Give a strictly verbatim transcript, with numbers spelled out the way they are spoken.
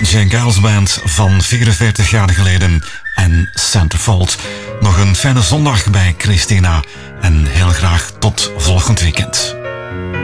Jane Giles Band van vierenveertig jaar geleden en Centerfold. Nog een fijne zondag bij Christina en heel graag tot volgend weekend.